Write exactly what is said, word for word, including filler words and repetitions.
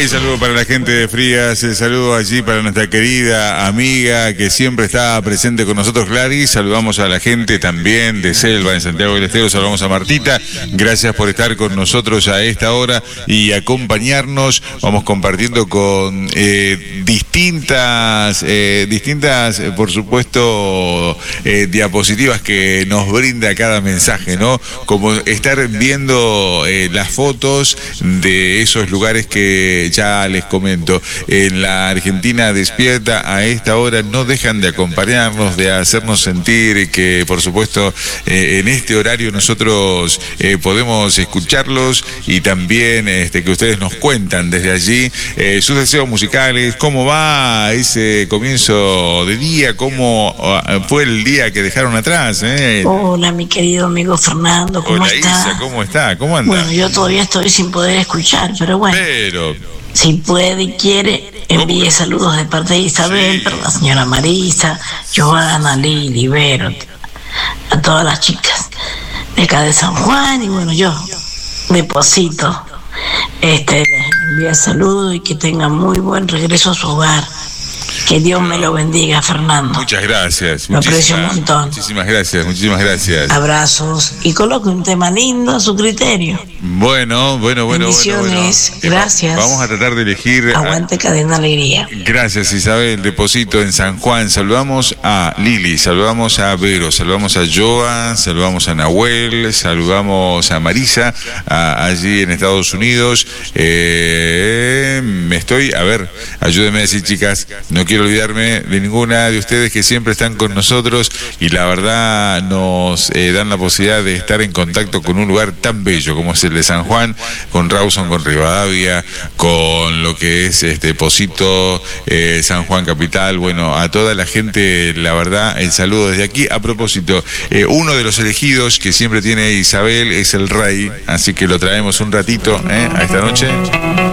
El saludo para la gente de Frías, el saludo allí para nuestra querida amiga que siempre está presente con nosotros, Gladys. Saludamos a la gente también de Selva, en Santiago del Estero. Saludamos a Martita. Gracias por estar con nosotros a esta hora y acompañarnos. Vamos compartiendo con eh, distintas, eh, distintas, eh, por supuesto, eh, diapositivas que nos brinda cada mensaje, ¿no? Como estar viendo eh, las fotos de esos lugares que ya les comento. En la Argentina despierta a esta hora no dejan de acompañarnos, de hacernos sentir que, por supuesto, eh, en este horario nosotros eh, podemos escucharlos y también este, que ustedes nos cuentan desde allí eh, sus deseos musicales, cómo va ese comienzo de día, cómo uh, fue el día que dejaron atrás. ¿eh? Hola, mi querido amigo Fernando, ¿cómo Hola, está? Isa, ¿cómo está? ¿Cómo anda? Bueno, yo todavía estoy sin poder escuchar, pero bueno. Pero... Si puede y quiere, envíe ¿Cómo? Saludos de parte de Isabel, Sí. para la señora Marisa, Joana, Lili, Vero, a todas las chicas de acá de San Juan, y bueno, yo deposito, este, les envío saludos y que tengan muy buen regreso a su hogar. Que Dios me lo bendiga, Fernando. Muchas gracias. Lo aprecio un montón. Muchísimas gracias, muchísimas gracias. Abrazos y coloque un tema lindo a su criterio. Bueno, bueno, bueno, Bendiciones, bueno, bueno. gracias. Vamos a tratar de elegir. Aguante Cadena Alegría. Gracias, Isabel. Deposito en San Juan. Saludamos a Lili, saludamos a Vero, saludamos a Joan, saludamos a Nahuel, saludamos a Marisa, a, allí en Estados Unidos. Eh, me estoy, a ver, ayúdenme a decir, chicas, no quiero olvidarme de ninguna de ustedes que siempre están con nosotros y la verdad nos eh, dan la posibilidad de estar en contacto con un lugar tan bello como es el de San Juan, con Rawson, con Rivadavia, con lo que es este Pocito, eh, San Juan Capital. Bueno, a toda la gente, la verdad, el saludo desde aquí. A propósito, eh, uno de los elegidos que siempre tiene Isabel es el Rey, así que lo traemos un ratito, ¿eh? A esta noche.